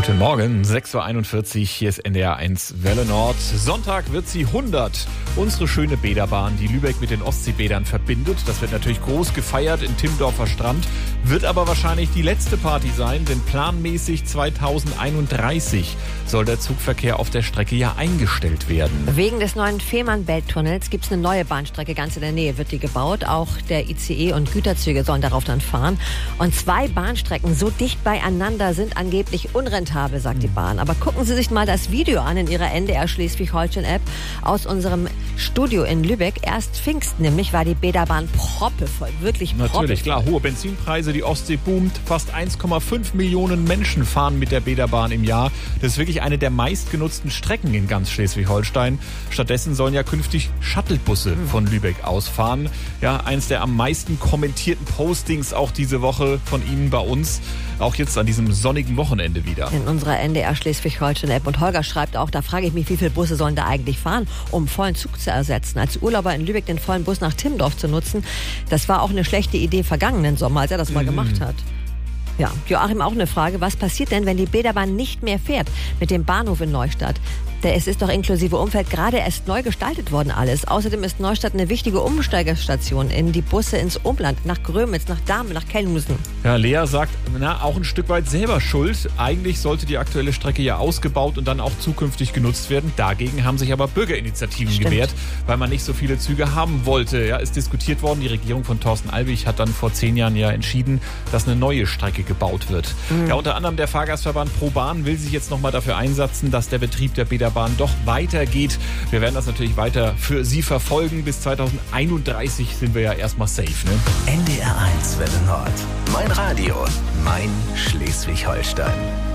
Guten Morgen, 6.41 Uhr, hier ist NDR 1 Welle Nord. Sonntag wird sie 100. Unsere schöne Bäderbahn, die Lübeck mit den Ostseebädern verbindet. Das wird natürlich groß gefeiert in Timmendorfer Strand. Wird aber wahrscheinlich die letzte Party sein, denn planmäßig 2031 soll der Zugverkehr auf der Strecke ja eingestellt werden. Wegen des neuen Fehmarnbelt-Tunnels gibt es eine neue Bahnstrecke. Ganz in der Nähe wird die gebaut. Auch der ICE und Güterzüge sollen darauf dann fahren. Und 2 Bahnstrecken so dicht beieinander sind angeblich unrentabel, sagt die Bahn. Aber gucken Sie sich mal das Video an in Ihrer NDR Schleswig-Holstein-App aus unserem Studio in Lübeck. Erst Pfingsten nämlich war die Bäderbahn proppevoll, wirklich proppevoll. Natürlich, klar, hohe Benzinpreise, die Ostsee boomt. Fast 1,5 Millionen Menschen fahren mit der Bäderbahn im Jahr. Das ist wirklich eine der meistgenutzten Strecken in ganz Schleswig-Holstein. Stattdessen sollen ja künftig Shuttlebusse von Lübeck ausfahren. Ja, eins der am meisten kommentierten Postings auch diese Woche von Ihnen bei uns. Auch jetzt an diesem sonnigen Wochenende wieder. In unserer NDR Schleswig-Holstein-App. Und Holger schreibt auch, da frage ich mich, wie viele Busse sollen da eigentlich fahren, um vollen Zug zu ersetzen. Als Urlauber in Lübeck den vollen Bus nach Timmendorf zu nutzen, das war auch eine schlechte Idee vergangenen Sommer, als er das mal gemacht hat. Ja, Joachim, auch eine Frage. Was passiert denn, wenn die Bäderbahn nicht mehr fährt mit dem Bahnhof in Neustadt? Es ist doch inklusive Umfeld gerade erst neu gestaltet worden alles. Außerdem ist Neustadt eine wichtige Umsteigerstation in die Busse ins Umland, nach Grömitz, nach Dahmen, nach Kellhusen. Ja, Lea sagt, auch ein Stück weit selber schuld. Eigentlich sollte die aktuelle Strecke ja ausgebaut und dann auch zukünftig genutzt werden. Dagegen haben sich aber Bürgerinitiativen gewehrt, weil man nicht so viele Züge haben wollte. Ja, ist diskutiert worden. Die Regierung von Thorsten Albig hat dann vor 10 Jahren ja entschieden, dass eine neue Strecke gebaut wird. Ja, unter anderem der Fahrgastverband ProBahn will sich jetzt nochmal dafür einsetzen, dass der Betrieb der Bäderbahn doch weitergeht. Wir werden das natürlich weiter für Sie verfolgen. Bis 2031 sind wir ja erstmal safe. Ne? NDR 1 Welle Nord. Mein Radio, mein Schleswig-Holstein.